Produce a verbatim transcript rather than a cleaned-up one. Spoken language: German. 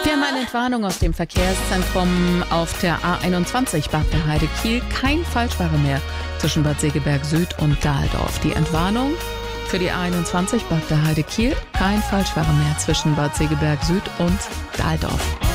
Hier mal eine Entwarnung aus dem Verkehrszentrum auf der A einundzwanzig Bad der Heide Kiel. Kein Falschfahrer mehr zwischen Bad Segeberg Süd und Dahldorf. Die Entwarnung für die A einundzwanzig Bad der Heide Kiel. Kein Falschfahrer mehr zwischen Bad Segeberg Süd und Dahldorf.